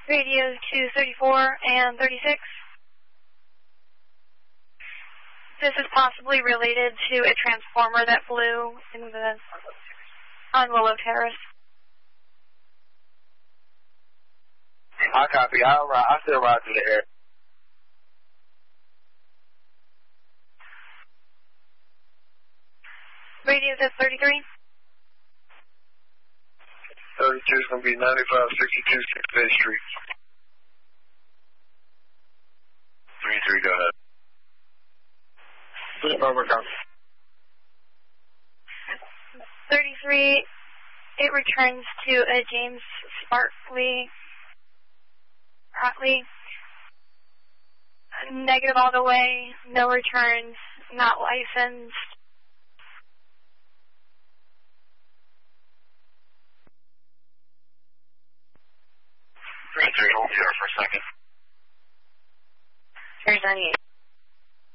Radio 234 and 36. This is possibly related to a transformer that flew on Willow Terrace. I copy. I'll still ride through the air. Radio says 33. 32 is going to be 9562 6th Bay Street. 33, go ahead. Over, copy. 33, it returns to a James Spartley. Negative all the way, no returns, not licensed. Hold here for a second. Here's 98.